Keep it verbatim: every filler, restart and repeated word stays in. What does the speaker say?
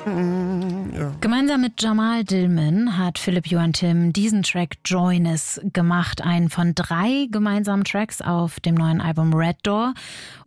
Ja. Gemeinsam mit Jamal Dillman hat Philipp Johann Timm diesen Track Join Us gemacht, einen von drei gemeinsamen Tracks auf dem neuen Album Red Door.